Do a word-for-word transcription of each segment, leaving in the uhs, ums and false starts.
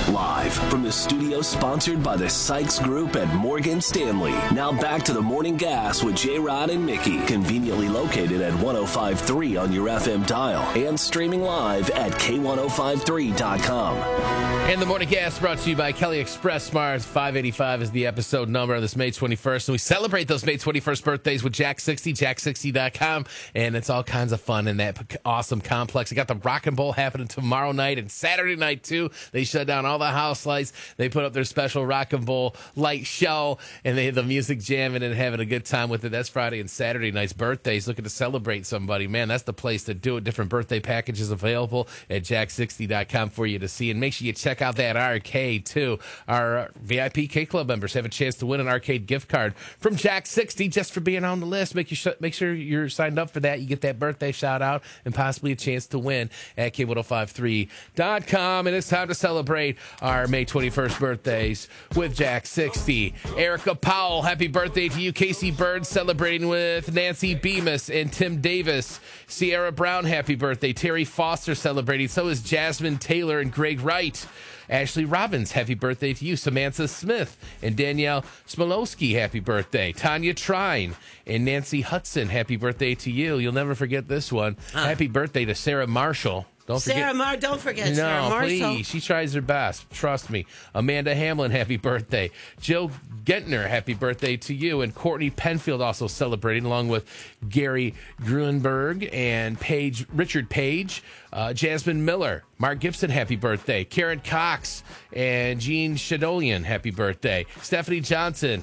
Live from the studio sponsored by the Sykes Group at Morgan Stanley. Now back to the Morning Gas with J-Rod and Mickey. Conveniently located at one oh five point three on your F M dial and streaming live at K ten fifty-three dot com. And the Morning Gas brought to you by Kelly Express Smart. five eighty-five is the episode number of this May twenty-first. And we celebrate those May twenty-first birthdays with Jack sixty, jack sixty dot com. And it's all kinds of fun in that awesome complex. You got the Rock and Bowl happening tomorrow night and Saturday night, too. They shut down all the house lights. They put up their special Rock and Bowl light show. And they had the music jamming and having a good time with it. That's Friday and Saturday night's birthdays. Looking to celebrate somebody. Man, that's the place to do it. Different birthday packages available at jack sixty dot com for you to see. And make sure you check out that arcade, too. Our V I P K-Club members have a chance to win an arcade gift card from Jack sixty just for being on the list. Make, you sh- make sure you're signed up for that. You get that birthday shout-out and possibly a chance to win at K ten fifty-three dot com. And it's time to celebrate our May twenty-first birthdays with Jack sixty. Erica Powell, happy birthday to you. Casey Bird celebrating with Nancy Bemis and Tim Davis. Sierra Brown, happy birthday. Terry Foster celebrating. So is Jasmine Taylor and Greg Wright. Ashley Robbins, happy birthday to you. Samantha Smith and Danielle Smolowski, happy birthday. Tanya Trine and Nancy Hudson, happy birthday to you. You'll never forget this one. Uh. Happy birthday to Sarah Marshall. Don't Sarah forget. Mar- don't forget no, Sarah Marshall. Please. She tries her best. Trust me. Amanda Hamlin, happy birthday. Jill Gentner, happy birthday to you. And Courtney Penfield also celebrating, along with Gary Gruenberg and Paige, Richard Page. Uh, Jasmine Miller, Mark Gibson, happy birthday. Karen Cox and Jean Shadolian, happy birthday. Stephanie Johnson,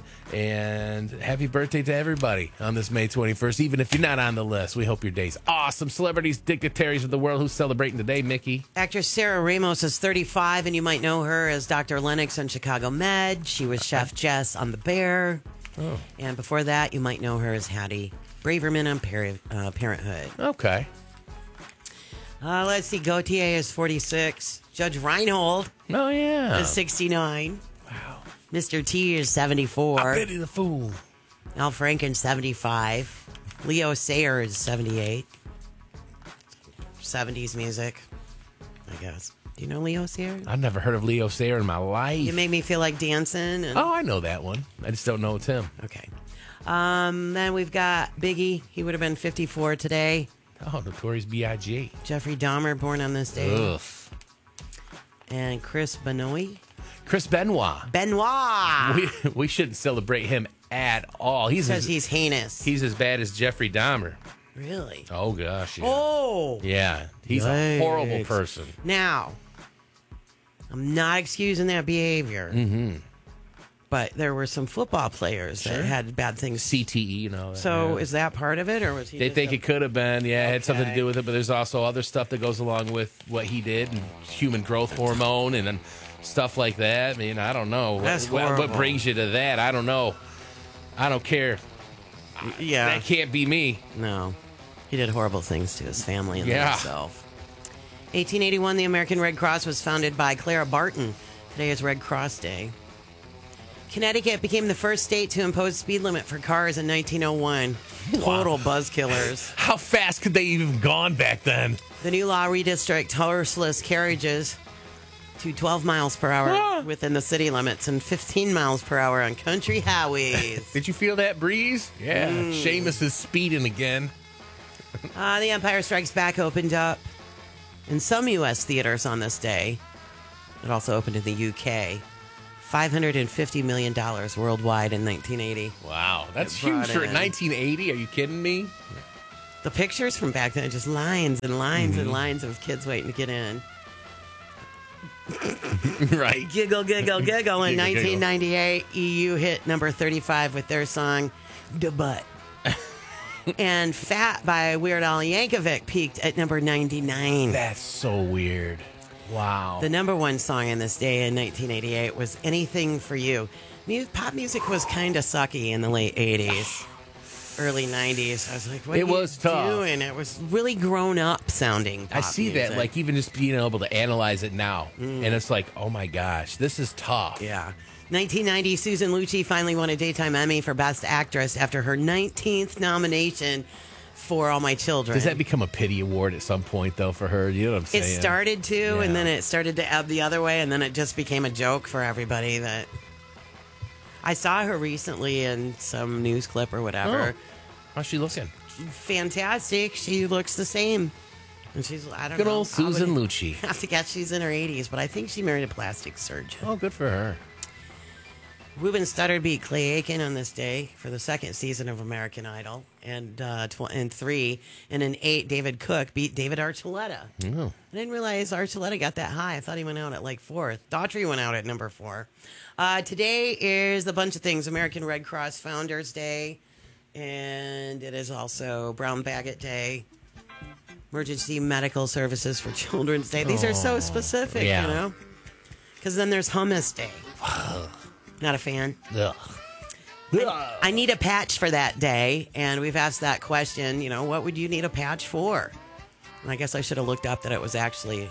and happy birthday to everybody on this May twenty-first. Even if you're not on the list, we hope your day's awesome. Celebrities, dignitaries of the world who's celebrating today, Mickey. Actress Sarah Ramos is thirty-five, and you might know her as Doctor Lennox on Chicago Med. She was Chef Jess on The Bear. Oh. And before that, you might know her as Hattie Braverman on Par- uh, Parenthood. Okay. Uh, let's see. Gautier is forty-six. Judge Reinhold oh, yeah. is sixty-nine. Wow. Mister T is seventy-four. I Betty the Fool. Al Franken, seventy-five. Leo Sayer is seventy-eight. seventies music, I guess. Do you know Leo Sayer? I've never heard of Leo Sayer in my life. You make me feel like dancing. And... Oh, I know that one. I just don't know it's him. Okay. Um, then we've got Biggie. He would have been fifty-four today. Oh, Notorious B I G Jeffrey Dahmer, born on this day. Ugh. And Chris Benoit. Chris Benoit. Benoit. We we shouldn't celebrate him at all. He's because as, he's heinous. He's as bad as Jeffrey Dahmer. Really? Oh gosh. Yeah. Oh. Yeah. He's Yikes. a horrible person. Now, I'm not excusing that behavior. Mm-hmm. But there were some football players Sure. that had bad things. C T E, you know. So yeah. is that part of it, or was he? They just think a- it could have been. Yeah, it had something to Okay. do with it. But there's also other stuff that goes along with what he did, and human growth hormone, and, and stuff like that. I mean, I don't know. That's what, what, what horrible. brings you to that? I don't know. I don't care. Yeah. That can't be me. No. He did horrible things to his family and Yeah. himself. eighteen eighty-one, the American Red Cross was founded by Clara Barton. Today is Red Cross Day. Connecticut became the first state to impose speed limit for cars in nineteen oh one. Total buzz killers. How fast could they even gone back then? The new law redistricts horseless carriages to twelve miles per hour Ah. within the city limits and fifteen miles per hour on country highways. Did you feel that breeze? Yeah. Mm. Seamus is speeding again. Uh, the Empire Strikes Back opened up in some U S theaters on this day. It also opened in the U K. five hundred fifty million dollars worldwide in nineteen eighty. Wow. That's It brought huge for in- nineteen eighty. Are you kidding me? The pictures from back then, just lines and lines Mm-hmm. and lines of kids waiting to get in. Right. Giggle, giggle, giggle. In Giggle, giggle. nineteen ninety-eight, E U hit number thirty-five with their song, Da Butt. And Fat by Weird Al Yankovic peaked at number ninety-nine. That's so weird. Wow. The number one song in this day in nineteen eighty-eight was Anything for You. Mu- Pop music was kind of sucky in the late eighties, early nineties. I was like, what It are you was tough. doing? It was really grown up sounding pop I see music. that, like, even just being able to analyze it now. And it's like, oh my gosh, this is tough. Yeah. nineteen ninety, Susan Lucci finally won a Daytime Emmy for Best Actress after her nineteenth nomination for all my children. Does that become a pity award at some point, though, for her? You know what I'm saying? It started to, Yeah. and then it started to ebb the other way, and then it just became a joke for everybody. That I saw her recently in some news clip or whatever. Oh. How's she looking? Fantastic. She looks the same. And she's, I don't Good know. old Susan I would Lucci. have to guess she's in her eighties, but I think she married a plastic surgeon. Oh, good for her. Ruben Studdard beat Clay Aiken on this day for the second season of American Idol, and uh, tw- and three, and in eight, David Cook beat David Archuleta. Oh. I didn't realize Archuleta got that high. I thought he went out at like fourth. Daughtry went out at number four. Uh, today is a bunch of things: American Red Cross Founders Day, and it is also Brown Baggett Day. Emergency Medical Services for Children's Day. These are so specific, yeah. you know? Because then there's Hummus Day. Not a fan. Ugh. I, I need a patch for that day, and we've asked that question, you know, what would you need a patch for? And I guess I should have looked up that it was actually,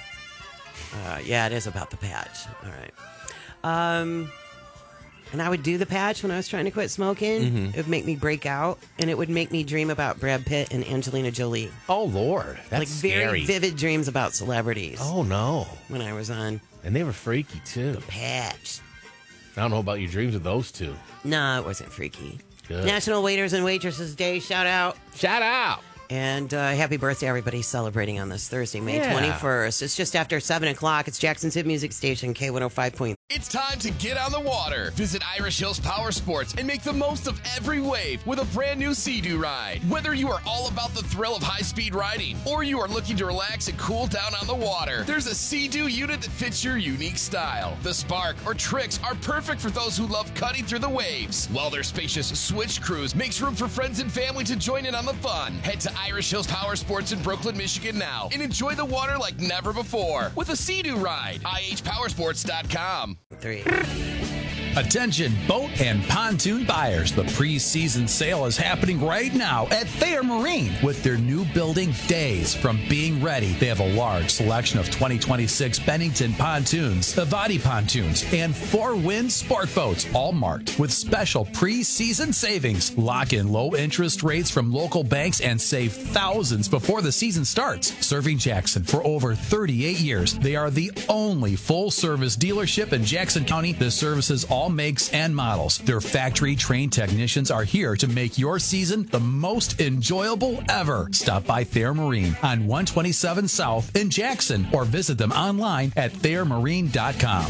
uh, yeah, it is about the patch. All right. Um, and I would do the patch when I was trying to quit smoking. Mm-hmm. It would make me break out, and it would make me dream about Brad Pitt and Angelina Jolie. Oh, Lord. That's like very scary. vivid dreams about celebrities Oh, no. when I was on And they were freaky, too. patch. I don't know about your dreams of those two. No, it wasn't freaky. Good. National Waiters and Waitresses Day, shout out. Shout out. And uh, happy birthday, everybody celebrating on this Thursday, May Yeah. twenty-first. It's just after seven o'clock. It's Jackson's Hit Music Station, K one oh five point three. It's time to get on the water. Visit Irish Hills Power Sports and make the most of every wave with a brand new Sea-Doo ride. Whether you are all about the thrill of high-speed riding or you are looking to relax and cool down on the water, there's a Sea-Doo unit that fits your unique style. The Spark or Trix are perfect for those who love cutting through the waves, while their spacious Switch Cruise makes room for friends and family to join in on the fun. Head to Irish Hills Power Sports in Brooklyn, Michigan now and enjoy the water like never before with a Sea-Doo ride. I H powersports dot com. Three. Attention boat and pontoon buyers. The pre-season sale is happening right now at Thayer Marine with their new building days from being ready. They have a large selection of twenty twenty-six Bennington pontoons, Avati pontoons, and four-wind sport boats, all marked with special pre-season savings. Lock in low interest rates from local banks and save thousands before the season starts. Serving Jackson for over thirty-eight years, they are the only full-service dealership in Jackson County that services all makes and models. Their factory-trained technicians are here to make your season the most enjoyable ever. Stop by Thayer Marine on one twenty-seven South in Jackson or visit them online at thayer marine dot com.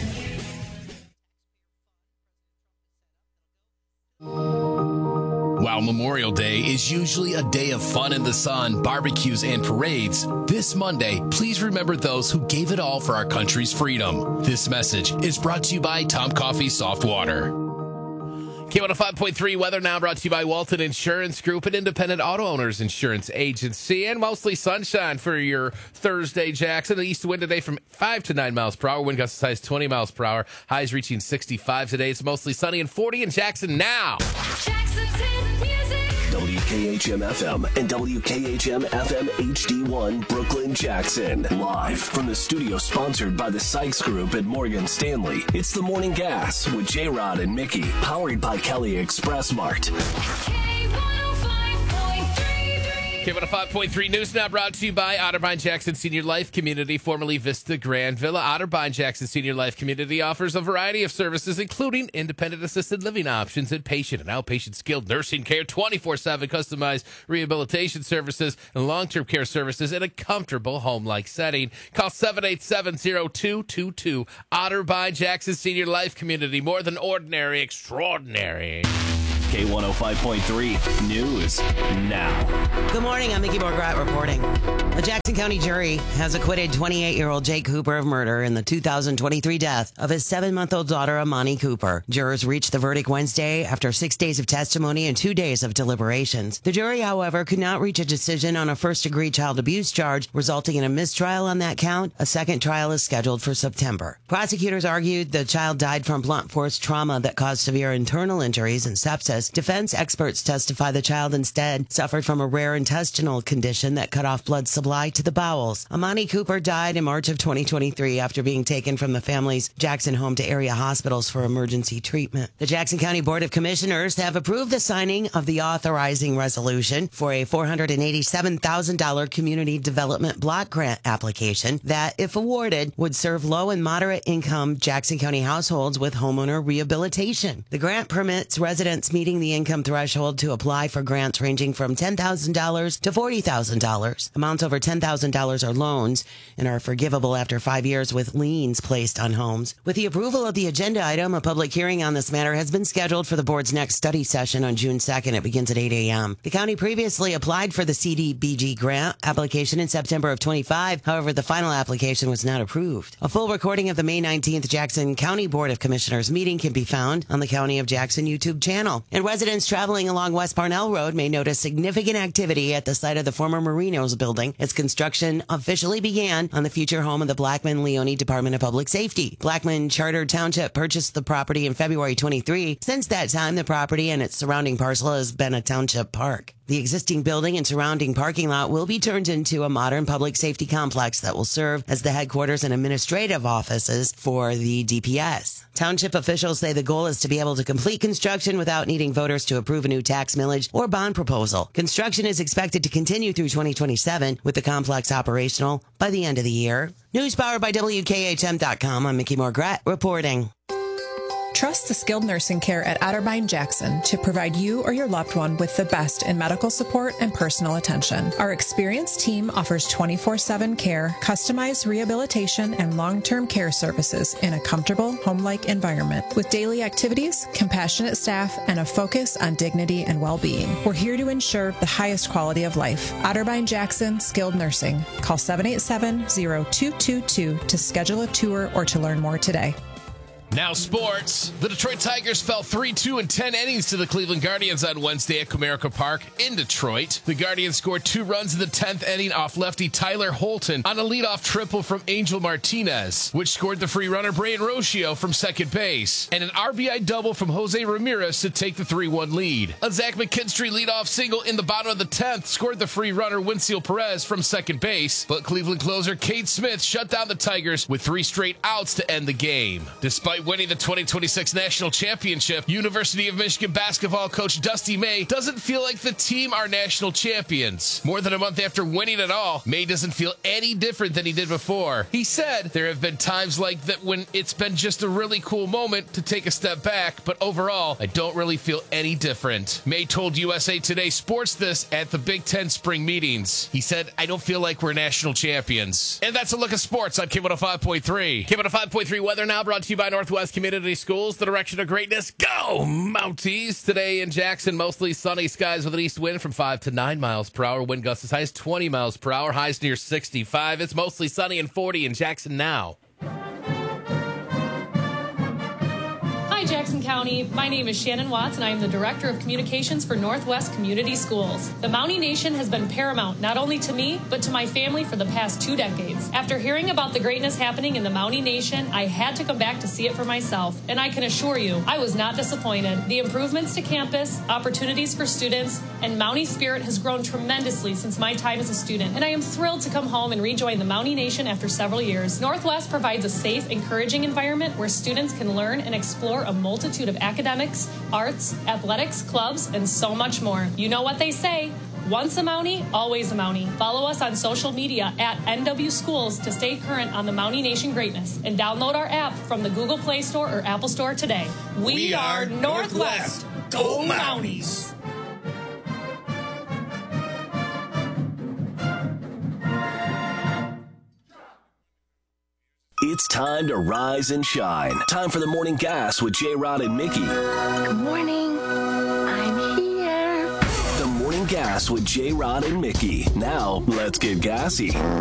While Memorial Day is usually a day of fun in the sun, barbecues, and parades, this Monday, please remember those who gave it all for our country's freedom. This message is brought to you by Tom Coffee Soft Water. K one oh five point three weather now brought to you by Walton Insurance Group, an independent auto owners insurance agency, and mostly sunshine for your Thursday, Jackson. The east wind today from five to nine miles per hour. Wind gusts as high as twenty miles per hour. Highs reaching sixty-five today. It's mostly sunny and forty in Jackson now. Jackson's Hit Music. W K H M F M and W K H M F M H D one Brooklyn, Jackson. Live from the studio sponsored by the Sykes Group at Morgan Stanley. It's the Morning Gas with J-Rod and Mickey, powered by Kelly Express Mart. K one oh five point three. K one oh five point three News now brought to you by Otterbein Jackson Senior Life Community, formerly Vista Grand Villa. Otterbein Jackson Senior Life Community offers a variety of services, including independent assisted living options, inpatient and outpatient skilled nursing care, twenty-four seven customized rehabilitation services, and long-term care services in a comfortable home-like setting. Call seven eight seven, zero two two two. Otterbein Jackson Senior Life Community, more than ordinary, extraordinary. K one oh five point three News now. Good morning. I'm Mickey Borgrat reporting. A Jackson County jury has acquitted twenty-eight-year-old Jake Cooper of murder in the two thousand twenty-three death of his seven-month-old daughter, Amani Cooper. Jurors reached the verdict Wednesday after six days of testimony and two days of deliberations. The jury, however, could not reach a decision on a first-degree child abuse charge, resulting in a mistrial on that count. A second trial is scheduled for September. Prosecutors argued the child died from blunt force trauma that caused severe internal injuries and sepsis. diagnosis. Defense experts testify the child instead suffered from a rare intestinal condition that cut off blood supply to the bowels. Amani Cooper died in March of twenty twenty-three after being taken from the family's Jackson home to area hospitals for emergency treatment. The Jackson County Board of Commissioners have approved the signing of the authorizing resolution for a four hundred eighty-seven thousand dollars community development block grant application that, if awarded, would serve low and moderate income Jackson County households with homeowner rehabilitation. The grant permits residents meeting the income threshold to apply for grants ranging from ten thousand dollars to forty thousand dollars. Amounts over ten thousand dollars are loans and are forgivable after five years with liens placed on homes. With the approval of the agenda item, a public hearing on this matter has been scheduled for the board's next study session on June second. It begins at eight a.m. The county previously applied for the C D B G grant application in September of twenty-five. However, the final application was not approved. A full recording of the May nineteenth Jackson County Board of Commissioners meeting can be found on the County of Jackson YouTube channel. And residents traveling along West Parnell Road may notice significant activity at the site of the former Marinos building as construction officially began on the future home of the Blackman-Leone Department of Public Safety. Blackman Charter Township purchased the property in February twenty-three. Since that time, the property and its surrounding parcel has been a township park. The existing building and surrounding parking lot will be turned into a modern public safety complex that will serve as the headquarters and administrative offices for the D P S. Township officials say the goal is to be able to complete construction without needing voters to approve a new tax millage or bond proposal. Construction is expected to continue through twenty twenty-seven, with the complex operational by the end of the year. News powered by W K H M dot com. I'm Mickey Morgret reporting. Trust the skilled nursing care at Otterbein Jackson to provide you or your loved one with the best in medical support and personal attention. Our experienced team offers twenty-four seven care, customized rehabilitation, and long-term care services in a comfortable, home-like environment with daily activities, compassionate staff, and a focus on dignity and well-being. We're here to ensure the highest quality of life. Otterbein Jackson Skilled Nursing. Call seven eight seven, zero two two two to schedule a tour or to learn more today. Now sports. The Detroit Tigers fell three two in ten innings to the Cleveland Guardians on Wednesday at Comerica Park in Detroit. The Guardians scored two runs in the tenth inning off lefty Tyler Holton on a leadoff triple from Angel Martinez, which scored the free runner Brian Rocio from second base, and an R B I double from Jose Ramirez to take the three one lead. A Zach McKinstry leadoff single in the bottom of the tenth scored the free runner Winfield Perez from second base, but Cleveland closer Cade Smith shut down the Tigers with three straight outs to end the game. Despite winning the twenty twenty-six National Championship, University of Michigan basketball coach Dusty May doesn't feel like the team are national champions. More than a month after winning it all, May doesn't feel any different than he did before. He said there have been times like that when it's been just a really cool moment to take a step back, but overall, I don't really feel any different. May told U S A Today Sports this at the Big Ten spring meetings. He said, I don't feel like we're national champions. And that's a look at sports on K one oh five point three. K one oh five point three weather now brought to you by Northwest Community Schools, the direction of greatness. Go Mounties! Today in Jackson, mostly sunny skies with an east wind from five to nine miles per hour. Wind gusts as high as twenty miles per hour. Highs near sixty-five. It's mostly sunny and forty in Jackson now. Hi, Jackson County. My name is Shannon Watts, and I am the Director of Communications for Northwest Community Schools. The Mountie Nation has been paramount not only to me, but to my family for the past two decades. After hearing about the greatness happening in the Mountie Nation, I had to come back to see it for myself, and I can assure you, I was not disappointed. The improvements to campus, opportunities for students, and Mountie spirit has grown tremendously since my time as a student, and I am thrilled to come home and rejoin the Mountie Nation after several years. Northwest provides a safe, encouraging environment where students can learn and explore a multitude of academics, arts, athletics, clubs, and so much more. You know what they say. Once a Mountie, always a Mountie. Follow us on social media at N W Schools to stay current on the Mountie Nation greatness, and download our app from the Google Play Store or Apple Store today. We, We are, are Northwest. Northwest. Go Go Mounties. It's time to rise and shine. Time for the morning gas with J-Rod and Mickey. Good morning. I'm here. The morning gas with J-Rod and Mickey. Now, let's get gassy.